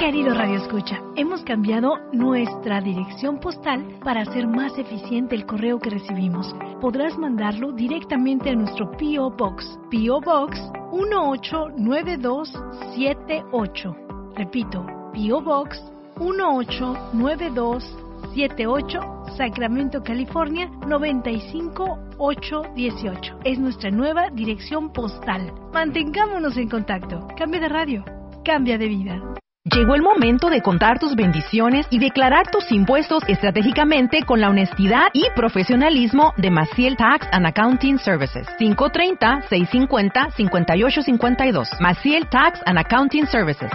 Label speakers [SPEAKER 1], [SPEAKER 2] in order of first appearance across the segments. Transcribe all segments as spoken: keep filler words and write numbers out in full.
[SPEAKER 1] Querido Radio Escucha, hemos cambiado nuestra dirección postal para hacer más eficiente el correo que recibimos. Podrás mandarlo directamente a nuestro P O Box, P O Box uno ocho nueve dos siete ocho. Repito, P O Box uno ocho nueve dos siete ocho, Sacramento, California noventa y cinco ocho dieciocho. Es nuestra nueva dirección postal. Mantengámonos en contacto. Cambia de radio, cambia de vida.
[SPEAKER 2] Llegó el momento de contar tus bendiciones y declarar tus impuestos estratégicamente con la honestidad y profesionalismo de Maciel Tax and Accounting Services. cinco tres cero, seis cinco cero, cinco ocho cinco dos. Maciel Tax and Accounting Services.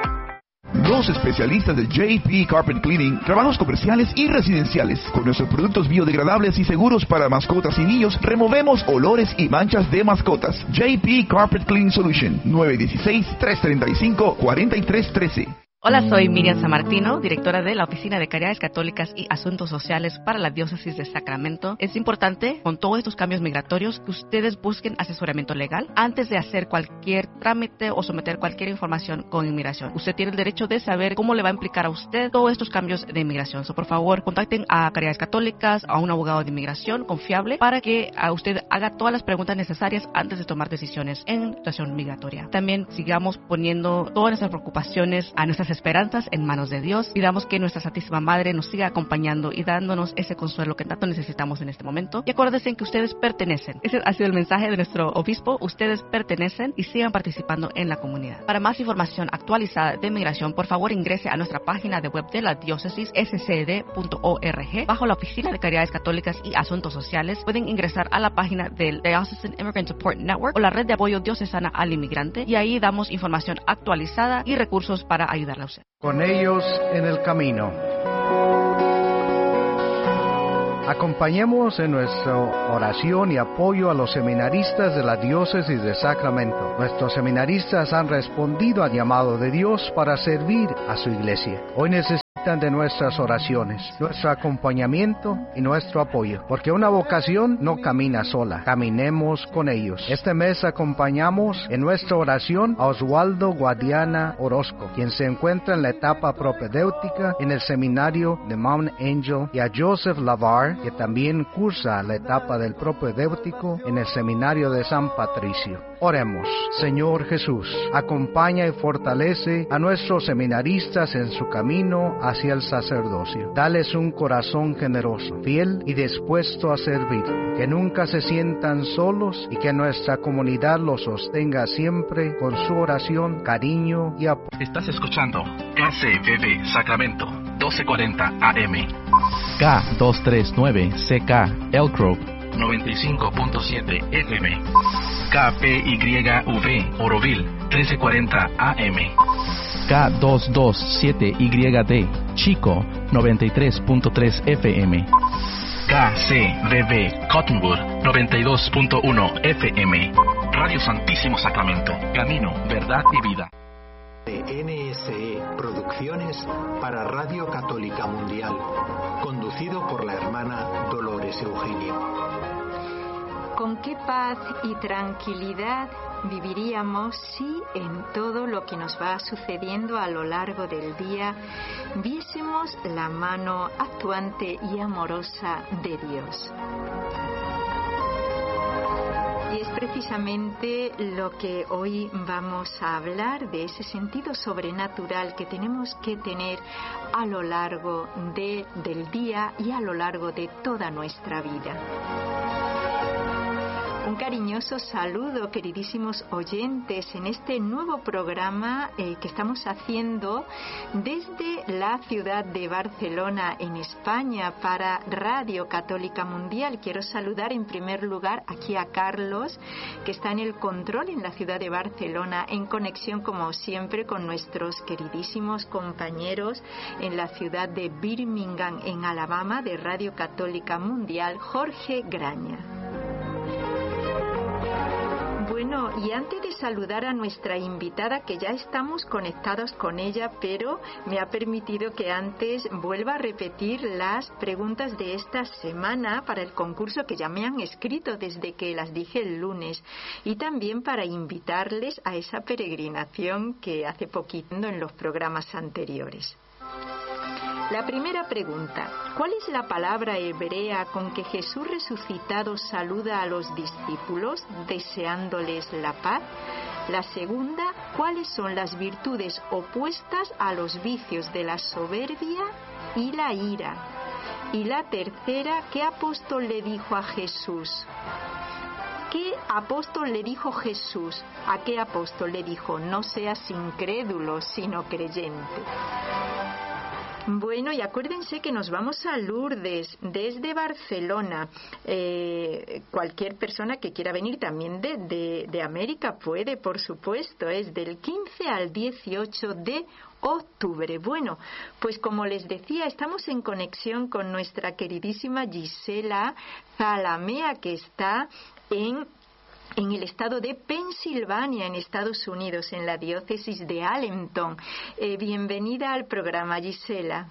[SPEAKER 3] Los especialistas de J P Carpet Cleaning, trabajos comerciales y residenciales. Con nuestros productos biodegradables y seguros para mascotas y niños, removemos olores y manchas de mascotas. J P Carpet Cleaning Solution, nueve uno seis, tres tres cinco, cuatro tres uno tres.
[SPEAKER 4] Hola, soy Miriam Sammartino, directora de la Oficina de Caridades Católicas y Asuntos Sociales para la Diócesis de Sacramento. Es importante, con todos estos cambios migratorios, que ustedes busquen asesoramiento legal antes de hacer cualquier trámite o someter cualquier información con inmigración. Usted tiene el derecho de saber cómo le va a implicar a usted todos estos cambios de inmigración. So, por favor, contacten a Caridades Católicas, a un abogado de inmigración confiable, para que a usted haga todas las preguntas necesarias antes de tomar decisiones en situación migratoria. También sigamos poniendo todas nuestras preocupaciones, a nuestras esperanzas en manos de Dios. Pidamos que nuestra Santísima Madre nos siga acompañando y dándonos ese consuelo que tanto necesitamos en este momento. Y acuérdense que ustedes pertenecen. Ese ha sido el mensaje de nuestro obispo. Ustedes pertenecen y sigan participando en la comunidad. Para más información actualizada de migración, por favor ingrese a nuestra página de web de la diócesis, s c d punto org. Bajo la Oficina de Caridades Católicas y Asuntos Sociales, pueden ingresar a la página del Diocesan Immigrant Support Network o la red de apoyo diocesana al inmigrante, y ahí damos información actualizada y recursos para ayudarle a usted.
[SPEAKER 5] Con ellos en el camino. Acompañemos en nuestra oración y apoyo a los seminaristas de la Diócesis de Sacramento. Nuestros seminaristas han respondido al llamado de Dios para servir a su iglesia. Hoy necesitamos de nuestras oraciones, nuestro acompañamiento y nuestro apoyo, porque una vocación no camina sola, caminemos con ellos. Este mes acompañamos en nuestra oración a Oswaldo Guadiana Orozco, quien se encuentra en la etapa propedéutica en el seminario de Mount Angel, y a Joseph Lavar, que también cursa la etapa del propedéutico en el seminario de San Patricio. Oremos. Señor Jesús, acompaña y fortalece a nuestros seminaristas en su camino hacia el sacerdocio. Dales un corazón generoso, fiel y dispuesto a servir, que nunca se sientan solos y que nuestra comunidad los sostenga siempre con su oración, cariño y apoyo.
[SPEAKER 6] Estás escuchando K C B B Sacramento, doce cuarenta A M.
[SPEAKER 7] K doscientos treinta y nueve C K Elk Grove,
[SPEAKER 6] noventa y cinco punto siete F M. K P Y V Oroville, trece cuarenta A M.
[SPEAKER 7] K doscientos veintisiete Y D Chico, noventa y tres punto tres F M.
[SPEAKER 6] K C B B Cottonwood, noventa y dos punto uno F M. Radio Santísimo Sacramento, camino, verdad y vida.
[SPEAKER 8] N S E Producciones para Radio Católica Mundial, conducido por la hermana Dolores Eugenio.
[SPEAKER 9] ¿Con qué paz y tranquilidad viviríamos si en todo lo que nos va sucediendo a lo largo del día viésemos la mano actuante y amorosa de Dios? Y es precisamente lo que hoy vamos a hablar, de ese sentido sobrenatural que tenemos que tener a lo largo de, del día y a lo largo de toda nuestra vida. Un cariñoso saludo, queridísimos oyentes, en este nuevo programa eh, que estamos haciendo desde la ciudad de Barcelona, en España, para Radio Católica Mundial. Quiero saludar en primer lugar aquí a Carlos, que está en el control en la ciudad de Barcelona, en conexión, como siempre, con nuestros queridísimos compañeros en la ciudad de Birmingham, en Alabama, de Radio Católica Mundial, Jorge Graña. Bueno, Y antes de saludar a nuestra invitada, que ya estamos conectados con ella, pero me ha permitido que antes vuelva a repetir las preguntas de esta semana para el concurso que ya me han escrito desde que las dije el lunes, y también para invitarles a esa peregrinación que hace poquito en los programas anteriores. La primera pregunta: ¿cuál es la palabra hebrea con que Jesús resucitado saluda a los discípulos deseándoles la paz? La segunda: ¿cuáles son las virtudes opuestas a los vicios de la soberbia y la ira? Y la tercera: ¿qué apóstol le dijo a Jesús? ¿Qué apóstol le dijo Jesús? ¿A qué apóstol le dijo: no seas incrédulo, sino creyente? Bueno, y acuérdense que nos vamos a Lourdes desde Barcelona. Eh, cualquier persona que quiera venir también de, de, de América puede, por supuesto. Es del quince al dieciocho de octubre. Bueno, pues como les decía, estamos en conexión con nuestra queridísima Gisela Zalamea, que está en en el estado de Pensilvania, en Estados Unidos, en la diócesis de Allenton. Eh, bienvenida al programa, Gisela.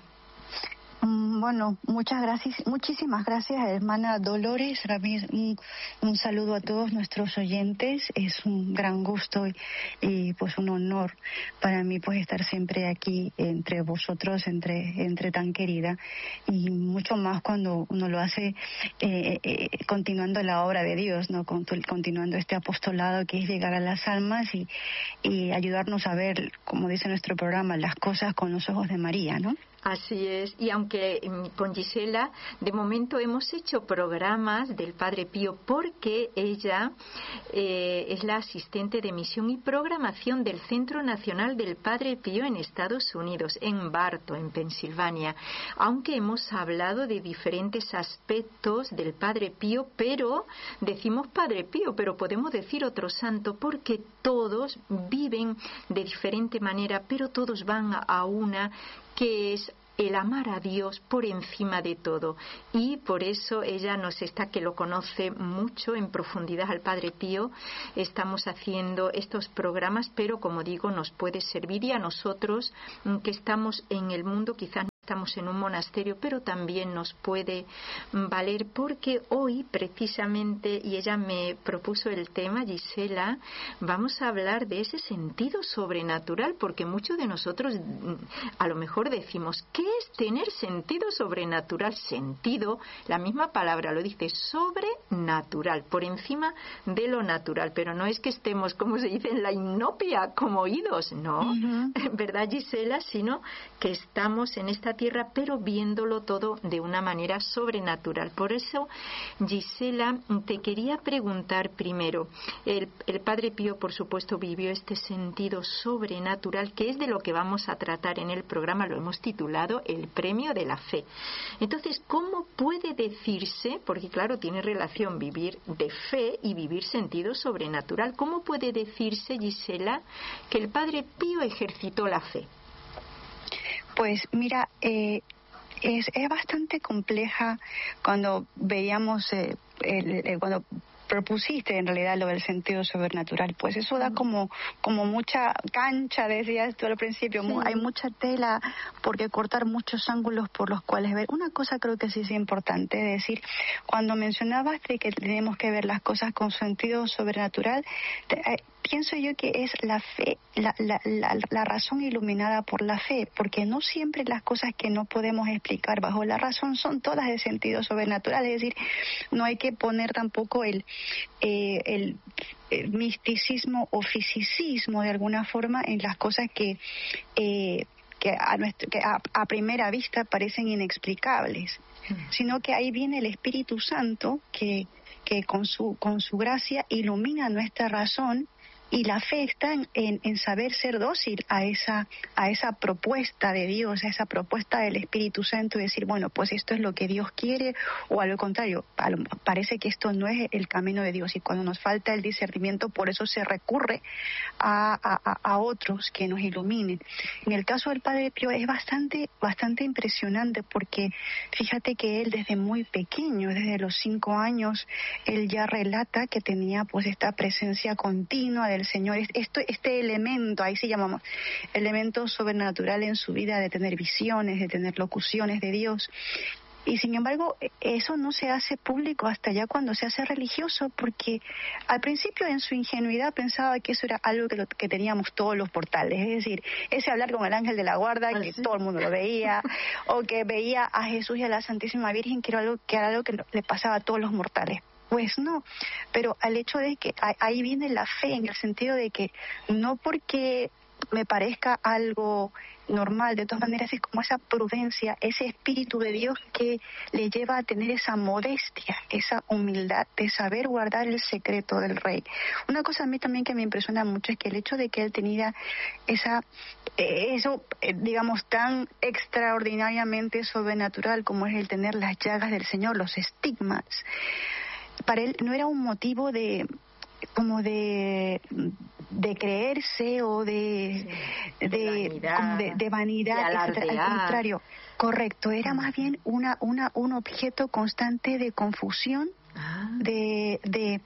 [SPEAKER 10] Bueno, muchas gracias, muchísimas gracias, hermana Dolores. Un, un saludo a todos nuestros oyentes. Es un gran gusto y, y pues un honor para mí pues estar siempre aquí entre vosotros, entre entre tan querida, y mucho más cuando uno lo hace eh, eh, continuando la obra de Dios, no continuando este apostolado que es llegar a las almas y, y ayudarnos a ver, como dice nuestro programa, las cosas con los ojos de María, ¿no?
[SPEAKER 9] Así es, y aunque con Gisela de momento hemos hecho programas del Padre Pío porque ella eh, es la asistente de misión y programación del Centro Nacional del Padre Pío en Estados Unidos, en Bartow, en Pensilvania, aunque hemos hablado de diferentes aspectos del Padre Pío, pero decimos Padre Pío, pero podemos decir otro santo porque todos viven de diferente manera, pero todos van a una, que es el amar a Dios por encima de todo, y por eso ella nos está, que lo conoce mucho en profundidad al Padre Pío. Estamos haciendo estos programas, pero como digo, nos puede servir, y a nosotros que estamos en el mundo, quizás estamos en un monasterio, pero también nos puede valer, porque hoy precisamente, y ella me propuso el tema, Gisela, vamos a hablar de ese sentido sobrenatural, porque muchos de nosotros a lo mejor decimos, ¿qué es tener sentido sobrenatural? Sentido, la misma palabra lo dice, sobrenatural, por encima de lo natural, pero no es que estemos, como se dice, en la inopia, como oídos, no, uh-huh. ¿Verdad, Gisela? Sino que estamos en esta tierra, pero viéndolo todo de una manera sobrenatural. Por eso, Gisela, te quería preguntar primero, el, el Padre Pío, por supuesto, vivió este sentido sobrenatural, que es de lo que vamos a tratar en el programa, lo hemos titulado El Premio de la Fe. Entonces, ¿cómo puede decirse, porque claro, tiene relación vivir de fe y vivir sentido sobrenatural, cómo puede decirse, Gisela, que el Padre Pío ejercitó la fe?
[SPEAKER 10] Pues mira, eh, es, es bastante compleja cuando veíamos, eh, el, el, cuando propusiste en realidad lo del sentido sobrenatural, pues eso da como como mucha cancha, decías tú al principio, sí. Hay mucha tela porque cortar, muchos ángulos por los cuales ver. Una cosa creo que sí es importante decir, cuando mencionabas de que tenemos que ver las cosas con sentido sobrenatural, te, eh, pienso yo que es la fe, la, la, la, la razón iluminada por la fe, porque no siempre las cosas que no podemos explicar bajo la razón son todas de sentido sobrenatural, es decir, no hay que poner tampoco el Eh, el, el misticismo o fisicismo de alguna forma en las cosas que eh, que, a, nuestro, que a, a primera vista parecen inexplicables, mm. sino que ahí viene el Espíritu Santo que, que con su con su gracia ilumina nuestra razón Y la fe está en, en, en saber ser dócil a esa, a esa propuesta de Dios, a esa propuesta del Espíritu Santo, y decir, bueno, pues esto es lo que Dios quiere, o a lo contrario, a lo, parece que esto no es el camino de Dios, y cuando nos falta el discernimiento, por eso se recurre a, a, a otros que nos iluminen. En el caso del Padre Pío es bastante, bastante impresionante, porque fíjate que él desde muy pequeño, desde los cinco años, él ya relata que tenía pues esta presencia continua de el Señor, esto, este elemento, ahí se llamamos, elemento sobrenatural en su vida, de tener visiones, de tener locuciones de Dios. Y sin embargo, eso no se hace público hasta ya cuando se hace religioso, porque al principio en su ingenuidad pensaba que eso era algo que, lo, que teníamos todos los portales, es decir, ese hablar con el ángel de la guarda, que todo el mundo lo veía, o que veía a Jesús y a la Santísima Virgen, que era algo que, era algo que le pasaba a todos los mortales. Pues no, pero al hecho de que ahí viene la fe, en el sentido de que no porque me parezca algo normal, de todas maneras es como esa prudencia, ese espíritu de Dios que le lleva a tener esa modestia, esa humildad de saber guardar el secreto del Rey. Una cosa a mí también que me impresiona mucho es que el hecho de que él tenía esa eh, eso, eh, digamos, tan extraordinariamente sobrenatural como es el tener las llagas del Señor, los estigmas, para él no era un motivo de como de de creerse o de sí, de, de vanidad, como de, de vanidad etcétera. Al contrario, correcto, era más bien una una un objeto constante de confusión, ah. de de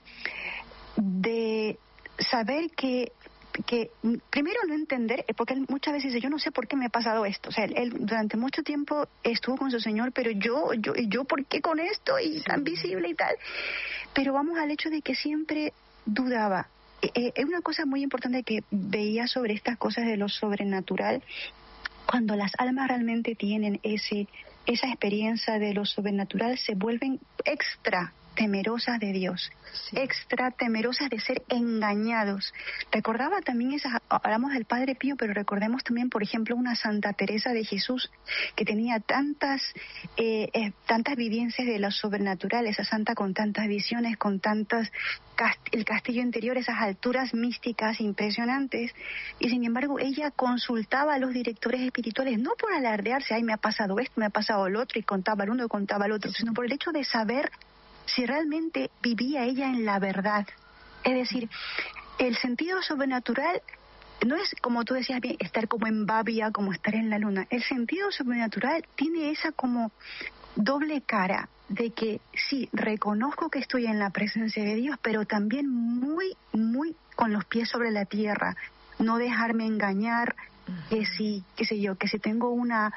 [SPEAKER 10] de saber que que primero no entender, porque él muchas veces dice, yo no sé por qué me ha pasado esto, o sea, él, él durante mucho tiempo estuvo con su Señor, pero yo, yo, yo ¿por qué con esto? Y sí, tan visible y tal, pero vamos al hecho de que siempre dudaba. Es eh, una cosa muy importante que veía sobre estas cosas de lo sobrenatural, cuando las almas realmente tienen ese esa experiencia de lo sobrenatural, se vuelven extra temerosas de Dios, sí, extra temerosas de ser engañados. Recordaba también esas, hablamos del Padre Pío, pero recordemos también, por ejemplo, una Santa Teresa de Jesús que tenía tantas eh, eh, tantas vivencias de lo sobrenatural, esa santa con tantas visiones, con tantas cast- el castillo interior, esas alturas místicas impresionantes, y sin embargo ella consultaba a los directores espirituales, no por alardearse, ay, me ha pasado esto, me ha pasado lo otro, y contaba el uno y contaba el otro, sino por el hecho de saber si realmente vivía ella en la verdad. Es decir, el sentido sobrenatural no es, como tú decías bien, estar como en Babia, como estar en la luna. El sentido sobrenatural tiene esa como doble cara de que sí, reconozco que estoy en la presencia de Dios, pero también muy, muy con los pies sobre la tierra. No dejarme engañar, que si, qué sé yo, que si tengo una,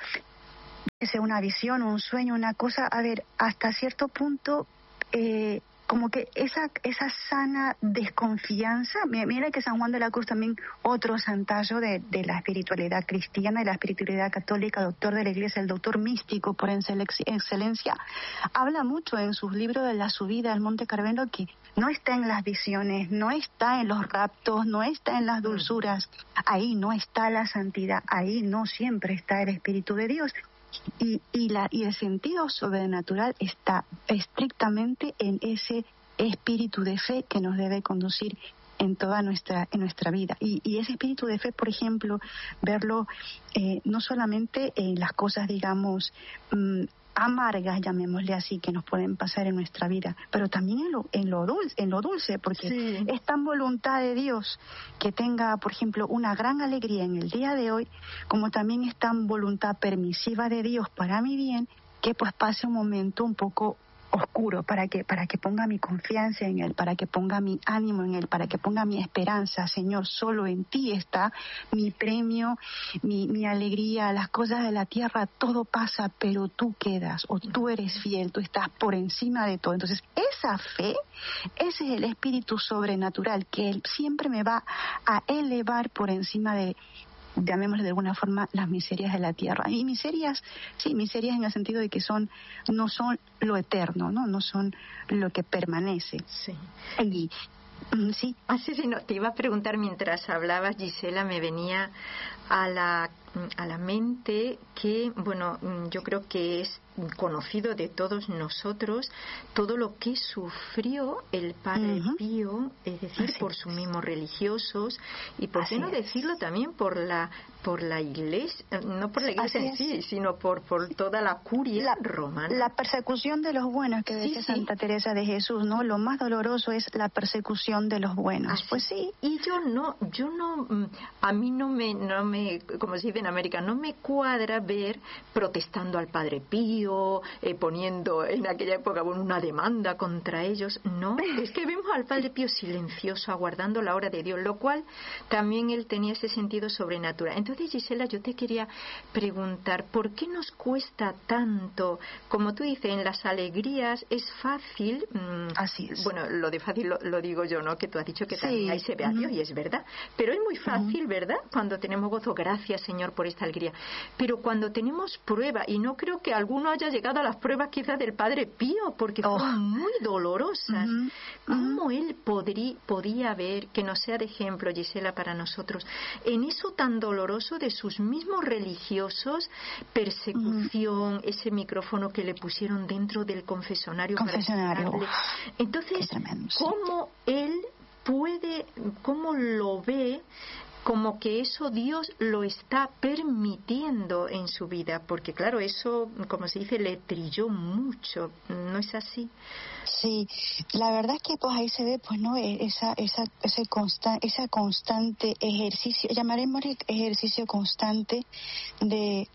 [SPEAKER 10] que sea una visión, un sueño, una cosa, a ver, hasta cierto punto, Eh, como que esa esa sana desconfianza, mira que San Juan de la Cruz también, otro santayo de, de la espiritualidad cristiana, de la espiritualidad católica, doctor de la Iglesia, el doctor místico por excelencia, habla mucho en sus libros de la subida al Monte Carmelo que no está en las visiones, no está en los raptos, no está en las dulzuras, ahí no está la santidad, ahí no siempre está el Espíritu de Dios. Y, y, la, y el sentido sobrenatural está estrictamente en ese espíritu de fe que nos debe conducir en toda nuestra en nuestra vida. Y, y ese espíritu de fe, por ejemplo, verlo eh, no solamente en las cosas, digamos, mmm, amargas, llamémosle así, que nos pueden pasar en nuestra vida, pero también en lo, en lo dulce, en lo dulce, porque sí, es tan voluntad de Dios que tenga, por ejemplo, una gran alegría en el día de hoy, como también es tan voluntad permisiva de Dios para mi bien, que pues pase un momento un poco oscuro, para que para que ponga mi confianza en Él, para que ponga mi ánimo en Él, para que ponga mi esperanza. Señor, solo en Ti está mi premio, mi, mi alegría. Las cosas de la tierra, todo pasa, pero Tú quedas, o Tú eres fiel, Tú estás por encima de todo. Entonces, esa fe, ese es el espíritu sobrenatural que Él siempre me va a elevar por encima de, llamémosle de alguna forma, las miserias de la tierra. Y miserias, sí, miserias en el sentido de que son, no son lo eterno, no, no son lo que permanece.
[SPEAKER 9] Sí.
[SPEAKER 10] Y, sí.
[SPEAKER 9] Ah, sí, sí, no, te iba a preguntar mientras hablabas, Gisela, me venía a la a la mente que, bueno, yo creo que es conocido de todos nosotros todo lo que sufrió el Padre uh-huh. Pío, es decir, Así por sus mismos religiosos y por Así qué no es. decirlo también por la por la iglesia, no por la iglesia Así en sí, es. sino por por toda la curia
[SPEAKER 10] la,
[SPEAKER 9] romana.
[SPEAKER 10] La persecución de los buenos que decía sí, Santa sí. Teresa de Jesús, ¿no? Lo más doloroso es la persecución de los buenos. Así. Pues sí.
[SPEAKER 9] Y yo no, yo no, a mí no me, no me, como se dice en América, no me cuadra ver protestando al Padre Pío, Eh, poniendo en aquella época bueno, una demanda contra ellos. No, es que vemos al Padre Pío silencioso, aguardando la hora de Dios, lo cual también él tenía ese sentido sobrenatural. Entonces, Gisela, yo te quería preguntar, ¿por qué nos cuesta tanto? Como tú dices, en las alegrías es fácil. Mmm,
[SPEAKER 10] Así es.
[SPEAKER 9] Bueno, lo de fácil lo, lo digo yo, ¿no? Que tú has dicho que sí. también ahí se ve a Dios, uh-huh. y es verdad. Pero es muy fácil, uh-huh. ¿verdad? Cuando tenemos gozo, gracias, Señor, por esta alegría. Pero cuando tenemos prueba, y no creo que alguno haya llegado a las pruebas quizás del Padre Pío, porque oh. fueron muy dolorosas. Uh-huh. ¿Cómo uh-huh. él podría, podía ver, que nos sea de ejemplo, Gisela, para nosotros, en eso tan doloroso de sus mismos religiosos, persecución, uh-huh. ese micrófono que le pusieron dentro del confesionario?
[SPEAKER 10] Confesionario.
[SPEAKER 9] Para Entonces, ¿cómo él puede, cómo lo ve? Como que eso Dios lo está permitiendo en su vida, porque claro, eso, como se dice, le trilló mucho, ¿no es así?
[SPEAKER 10] Sí, la verdad es que pues ahí se ve, pues no, esa esa ese consta, esa constante ejercicio, llamaremos ejercicio constante de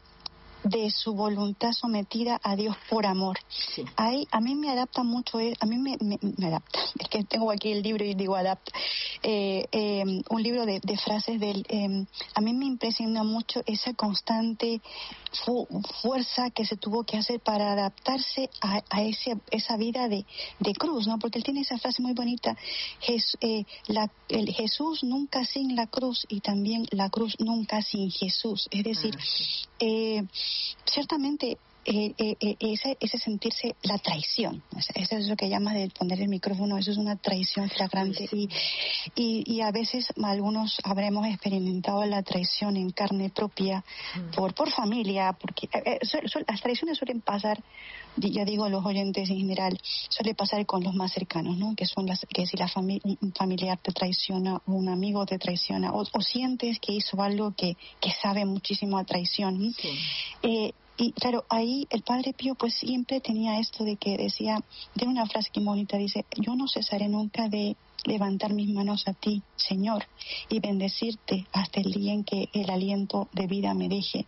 [SPEAKER 10] de su voluntad sometida a Dios por amor. Sí. Ahí, a mí me adapta mucho, a mí me, me, me adapta, es que tengo aquí el libro y digo adapta, eh, eh, un libro de, de frases del, eh, a mí me impresiona mucho esa constante fu- fuerza que se tuvo que hacer para adaptarse a, a ese, esa vida de, de cruz, ¿no? Porque él tiene esa frase muy bonita, Jes, eh, la, el Jesús nunca sin la cruz y también la cruz nunca sin Jesús, es decir, ah, sí. eh, ciertamente eh, eh, eh, ese, ese sentirse la traición, eso es lo que llamas de poner el micrófono, eso es una traición flagrante. Sí. y, y, y a veces algunos habremos experimentado la traición en carne propia mm. por, por familia, porque eh, su, su, las traiciones suelen pasar, ya digo a los oyentes en general, suele pasar con los más cercanos, ¿no? Que son las, que si la fami- un familiar te traiciona o un amigo te traiciona o, o sientes que hizo algo que, que sabe muchísimo a traición. Sí. Eh, Y claro, ahí el Padre Pío pues siempre tenía esto de que decía, de una frase que bonita, dice, yo no cesaré nunca de levantar mis manos a ti, Señor, y bendecirte hasta el día en que el aliento de vida me deje.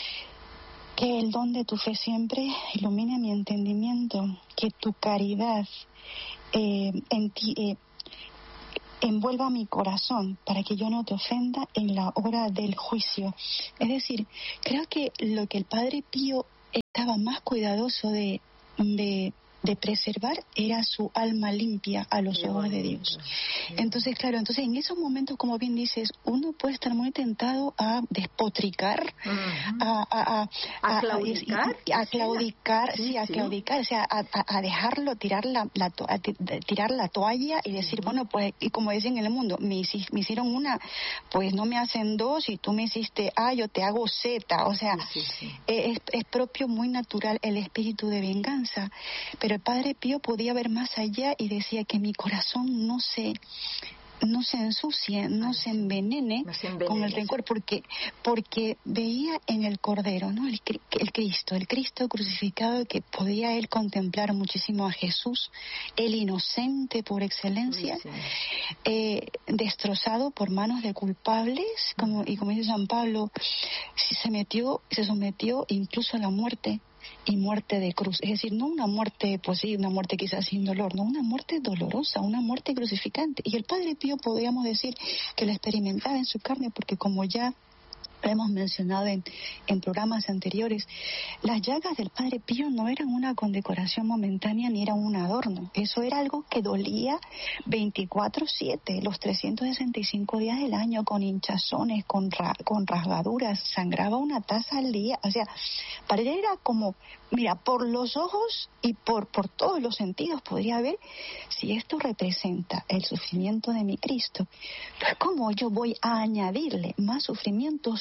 [SPEAKER 10] Que el don de tu fe siempre ilumine mi entendimiento, que tu caridad eh, en ti... Eh, envuelva mi corazón para que yo no te ofenda en la hora del juicio. Es decir, creo que lo que el Padre Pío estaba más cuidadoso de, de, de preservar era su alma limpia a los Qué ojos bonito. de Dios. Entonces, claro, entonces en esos momentos, como bien dices, uno puede estar muy tentado a despotricar, uh-huh. a, a, a,
[SPEAKER 9] a, a claudicar,
[SPEAKER 10] a, a claudicar, sí, sí, a sí. claudicar, o sea, a, a dejarlo tirar la, la to, a tirar la toalla y decir, uh-huh. bueno, pues, y como dicen en el mundo, me, me hicieron una, pues no me hacen dos, y tú me hiciste A, yo te hago Z, o sea, sí, sí, sí. Es, es propio, muy natural el espíritu de venganza, pero el Padre Pío podía ver más allá y decía que mi corazón no se no se ensucie, no se envenene, no se envenene con el rencor, porque porque veía en el Cordero, ¿no? El, el Cristo, el Cristo crucificado, que podía él contemplar muchísimo a Jesús, el inocente por excelencia, sí, sí. Eh, destrozado por manos de culpables, como y como dice San Pablo, se metió, se sometió incluso a la muerte. Y muerte de cruz, es decir, no una muerte, pues sí, una muerte quizás sin dolor, no, una muerte dolorosa, una muerte crucificante. Y el Padre Pío podríamos decir que la experimentaba en su carne, porque como ya lo hemos mencionado en, en programas anteriores, las llagas del Padre Pío no eran una condecoración momentánea ni era un adorno, eso era algo que dolía veinticuatro siete, los trescientos sesenta y cinco días del año, con hinchazones, con, ra, con rasgaduras, sangraba una taza al día, o sea, para él era como, mira, por los ojos y por, por todos los sentidos podría ver si esto representa el sufrimiento de mi Cristo, pues cómo yo voy a añadirle más sufrimientos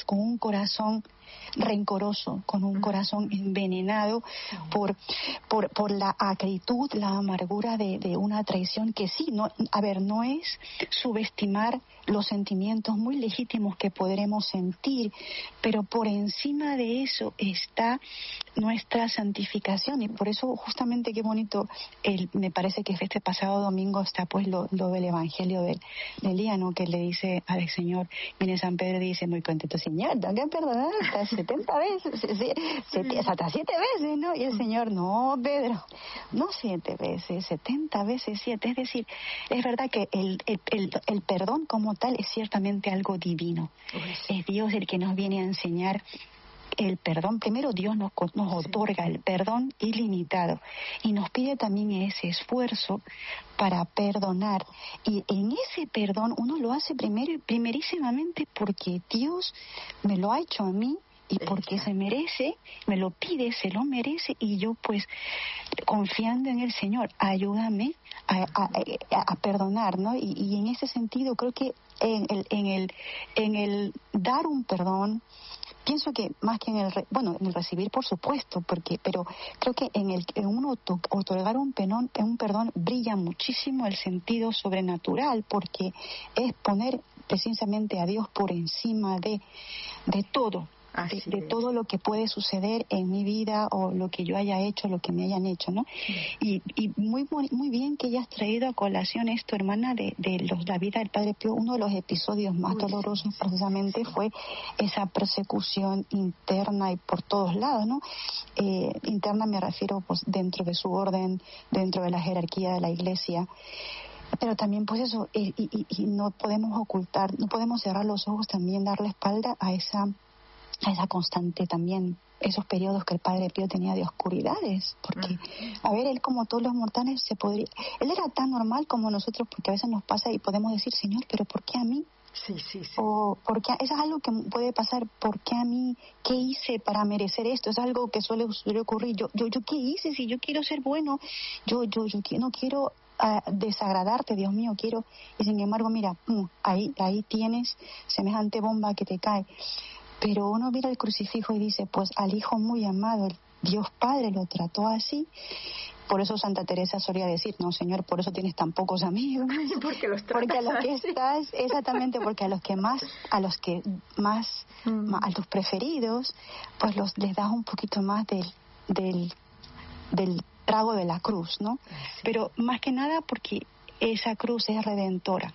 [SPEAKER 10] con un corazón rencoroso, con un corazón envenenado por por por la acritud, la amargura de, de una traición que sí, no, a ver, no es subestimar los sentimientos muy legítimos que podremos sentir, pero por encima de eso está nuestra santificación, y por eso justamente qué bonito, el, me parece que este pasado domingo está pues lo, lo del Evangelio de, de Elías, ¿no? Que le dice al Señor, viene San Pedro y dice muy contento, Señor, tengo que perdonar hasta setenta veces, hasta siete veces, ¿no? Y el Señor, no, Pedro, no siete veces, setenta veces siete, es decir, es verdad que el, el, el, el perdón como tal es ciertamente algo divino, es Dios el que nos viene a enseñar el perdón. Primero Dios nos, nos otorga el perdón ilimitado y nos pide también ese esfuerzo para perdonar, y en ese perdón uno lo hace primero y primerísimamente porque Dios me lo ha hecho a mí y porque se merece, me lo pide, se lo merece, y yo pues confiando en el Señor, ayúdame a, a, a perdonar, ¿no? Y, y en ese sentido creo que en el, en el, en el dar un perdón, pienso que más que en el, bueno, en el recibir, por supuesto, porque, pero creo que en el en uno otorgar un perdón, un perdón brilla muchísimo el sentido sobrenatural, porque es poner precisamente a Dios por encima de, de todo. De, de todo lo que puede suceder en mi vida o lo que yo haya hecho, lo que me hayan hecho, ¿no? Y, y muy muy bien que hayas traído a colación esto, hermana, de, de los, la vida del Padre Pío. Uno de los episodios más Uy, dolorosos sí, precisamente sí. fue esa persecución interna y por todos lados, ¿no? Eh, interna me refiero pues dentro de su orden, dentro de la jerarquía de la Iglesia. Pero también pues eso, y, y, y no podemos ocultar, no podemos cerrar los ojos, también dar la espalda a esa a esa constante también, esos periodos que el Padre Pío tenía de oscuridades, porque, uh-huh. a ver, él como todos los mortales se podría, él era tan normal como nosotros, porque a veces nos pasa y podemos decir, Señor, pero ¿por qué a mí?
[SPEAKER 9] Sí, sí, sí.
[SPEAKER 10] O porque eso es algo que puede pasar, ¿por qué a mí? ¿Qué hice para merecer esto? Es algo que suele, suele ocurrir. Yo, yo, yo, ¿qué hice? Si yo quiero ser bueno, yo, yo, yo no quiero uh, desagradarte, Dios mío, quiero, y sin embargo, mira, um, ahí, ahí tienes semejante bomba que te cae. Pero uno mira el crucifijo y dice, pues al Hijo muy amado, el Dios Padre lo trató así. Por eso Santa Teresa solía decir, no, Señor, por eso tienes tan pocos amigos.
[SPEAKER 9] Porque los tratas
[SPEAKER 10] Porque a los que
[SPEAKER 9] así.
[SPEAKER 10] estás, exactamente, porque a los que más, a los que más, mm. a tus preferidos, pues los les das un poquito más del, del, del trago de la cruz, ¿no? Sí. Pero más que nada porque esa cruz es redentora,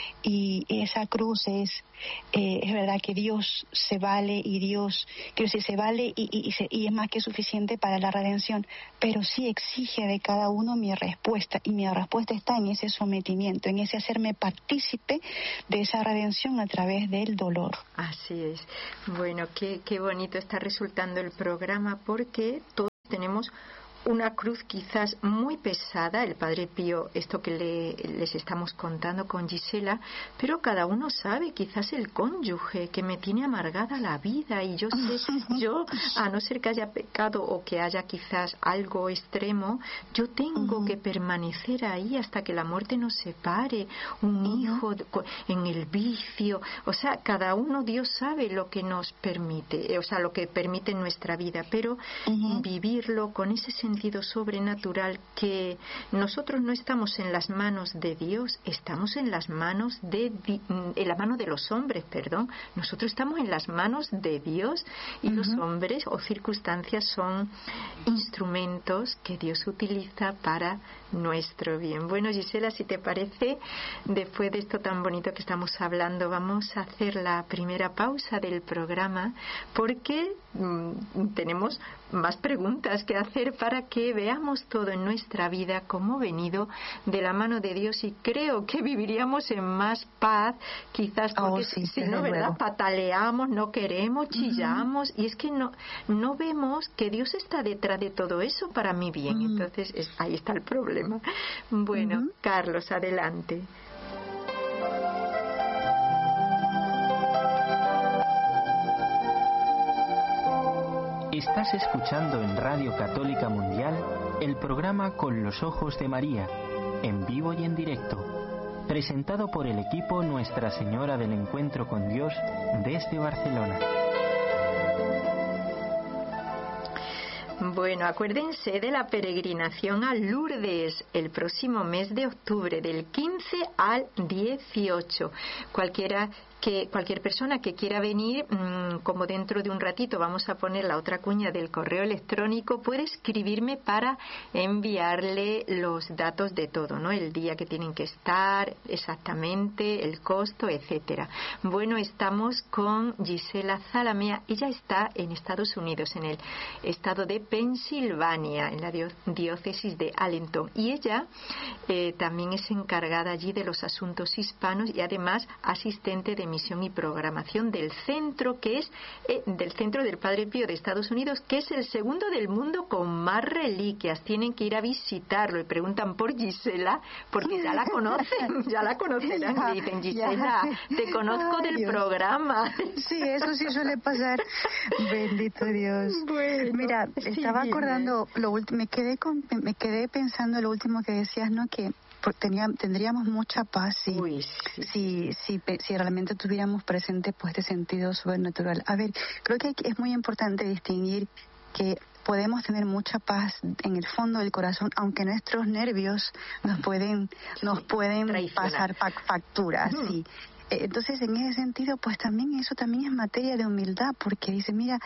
[SPEAKER 10] y esa cruz es eh, es verdad que Dios se vale, y Dios, quiero decir, se vale y, y, y, se, y es más que suficiente para la redención, pero sí exige de cada uno mi respuesta, y mi respuesta está en ese sometimiento, en ese hacerme partícipe de esa redención a través del dolor.
[SPEAKER 9] Así es. Bueno, qué, qué bonito está resultando el programa, porque todos tenemos una cruz quizás muy pesada, el Padre Pío, esto que le, les estamos contando con Gisela, pero cada uno sabe, quizás el cónyuge que me tiene amargada la vida, y yo sé, yo, a no ser que haya pecado o que haya quizás algo extremo, yo tengo uh-huh. que permanecer ahí hasta que la muerte nos separe, un uh-huh. hijo en el vicio, o sea, cada uno, Dios sabe lo que nos permite, o sea, lo que permite en nuestra vida, pero uh-huh. vivirlo con ese sentido sentido sobrenatural, que nosotros no estamos en las manos de Dios, estamos en las manos de en la mano de los hombres, perdón. Nosotros estamos en las manos de Dios, y uh-huh. los hombres o circunstancias son instrumentos que Dios utiliza para nuestro bien. Bueno, Gisela, si te parece, después de esto tan bonito que estamos hablando, vamos a hacer la primera pausa del programa, porque mmm, tenemos más preguntas que hacer para que veamos todo en nuestra vida como venido de la mano de Dios, y creo que viviríamos en más paz, quizás porque oh, sí, si no, ¿verdad? Luego. Pataleamos, no queremos, chillamos, uh-huh. y es que no no vemos que Dios está detrás de todo eso para mi bien. Uh-huh. Entonces es, ahí está el problema. Bueno, uh-huh. Carlos, adelante.
[SPEAKER 11] Estás escuchando en Radio Católica Mundial el programa Con los Ojos de María, en vivo y en directo, presentado por el equipo Nuestra Señora del Encuentro con Dios desde Barcelona.
[SPEAKER 9] Bueno, acuérdense de la peregrinación a Lourdes el próximo mes de octubre, del quince al dieciocho. Cualquiera que cualquier persona que quiera venir, mmm, como dentro de un ratito vamos a poner la otra cuña del correo electrónico, puede escribirme para enviarle los datos de todo, ¿no? El día que tienen que estar, exactamente, el costo, etcétera. Bueno, estamos con Gisela Zalamea. Ella está en Estados Unidos, en el estado de Pensilvania, en la diócesis de Allenton, y ella eh, también es encargada allí de los asuntos hispanos y además asistente de misión y programación del centro que es eh, del centro del Padre Pío de Estados Unidos, que es el segundo del mundo con más reliquias. Tienen que ir a visitarlo y preguntan por Gisela porque ya la conocen, ya la conocerán.
[SPEAKER 10] Ya,
[SPEAKER 9] y dicen, Gisela,
[SPEAKER 10] ya.
[SPEAKER 9] te conozco
[SPEAKER 10] Ay,
[SPEAKER 9] del
[SPEAKER 10] Dios.
[SPEAKER 9] programa.
[SPEAKER 10] Sí, eso sí suele pasar. Bendito Dios.
[SPEAKER 9] Bueno,
[SPEAKER 10] Mira,
[SPEAKER 9] sí,
[SPEAKER 10] estaba
[SPEAKER 9] dime.
[SPEAKER 10] acordando, lo último, me quedé con, me quedé pensando lo último que decías, ¿no? Que tenía, tendríamos mucha paz si,
[SPEAKER 9] Uy, sí.
[SPEAKER 10] si, si, si realmente tuviéramos presente pues este sentido sobrenatural. A ver, creo que es muy importante distinguir que podemos tener mucha paz en el fondo del corazón, aunque nuestros nervios nos pueden, sí, nos pueden pasar facturas, mm. sí. Entonces, en ese sentido, pues también eso también es materia de humildad, porque dice, mira,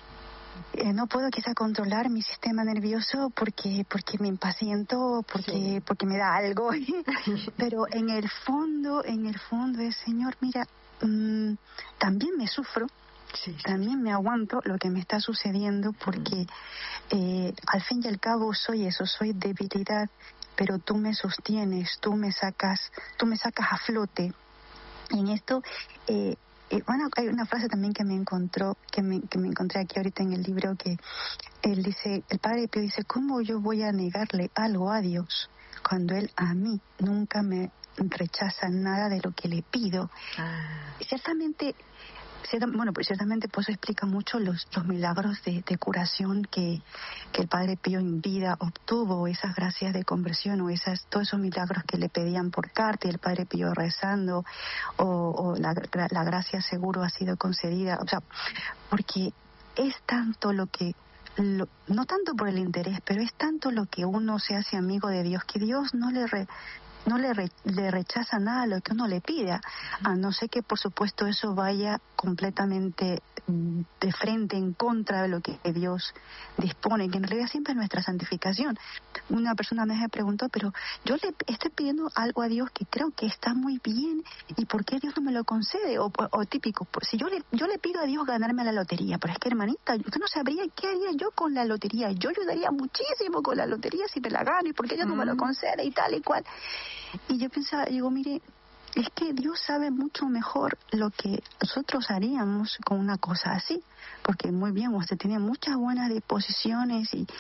[SPEAKER 10] Eh, no puedo quizá controlar mi sistema nervioso porque porque me impaciento, porque sí. porque me da algo, pero en el fondo, en el fondo es, Señor, mira, mmm, también me sufro, sí, sí. también me aguanto lo que me está sucediendo porque eh, al fin y al cabo soy eso, soy debilidad, pero tú me sostienes, tú me sacas, tú me sacas a flote. Y en esto eh, Eh, bueno, hay una frase también que me encontró, que me, que me encontré aquí ahorita en el libro, que él dice, el Padre Pío dice, ¿cómo yo voy a negarle algo a Dios cuando Él a mí nunca me rechaza nada de lo que le pido? Ah. Ciertamente, cierta, bueno, pues ciertamente pues eso explica mucho los, los milagros de, de curación que, que el Padre Pío en vida obtuvo, esas gracias de conversión o esas, todos esos milagros que le pedían por carta y el Padre Pío rezando, o, o la, la gracia seguro ha sido concedida, o sea, porque es tanto lo que, lo, no tanto por el interés, pero es tanto lo que uno se hace amigo de Dios, que Dios no le re, no le, re, le rechaza nada a lo que uno le pida, a no ser que por supuesto eso vaya completamente de frente en contra de lo que Dios dispone, que en realidad siempre es nuestra santificación. Una persona me preguntó, pero yo le estoy pidiendo algo a Dios que creo que está muy bien, ¿y por qué Dios no me lo concede? O, o, o típico, si yo le, yo le pido a Dios ganarme la lotería, pero es que hermanita, usted no sabría qué haría yo con la lotería, yo ayudaría muchísimo con la lotería si me la gano, y por qué ella no me lo concede y tal y cual. Y yo pensaba, digo, mire, es que Dios sabe mucho mejor lo que nosotros haríamos con una cosa así, porque muy bien, usted tiene muchas buenas disposiciones y,